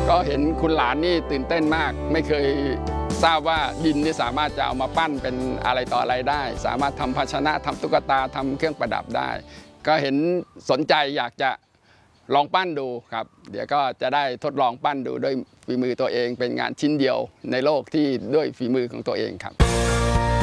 ก็เห็นคุณหลานนี่ตื่นเต้นมากไม่เคยทราบว่าดินนี่สามารถจะเอามาปั้นเป็นอะไรต่ออะไรได้สามารถทำภาชนะทำตุ๊กตาทำเครื่องประดับได้ก็เห็นสนใจอยากจะลองปั้นดูครับเดี๋ยวก็จะได้ทดลองปั้นดูด้วยฝีมือตัวเองเป็นงานชิ้นเดียวในโลกที่ด้วยฝีมือของตัวเองครับ